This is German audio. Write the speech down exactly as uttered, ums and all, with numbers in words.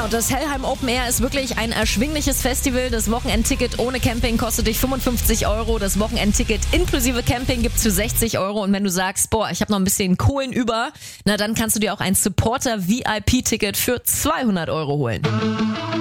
und das Hellheim Open Air ist wirklich ein erschwingliches Festival. Das Wochenendticket ohne Camping kostet dich fünfundfünfzig Euro. Das Wochenendticket inklusive Camping gibt's für sechzig Euro. Und wenn du sagst, boah, ich habe noch ein bisschen Kohlen über, na dann kannst du dir auch ein Supporter-V I P-Ticket für zweihundert Euro holen.